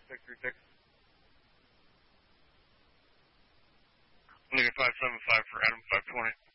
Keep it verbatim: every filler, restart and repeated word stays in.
Victory six. Lincoln five seven five for Adam five twenty.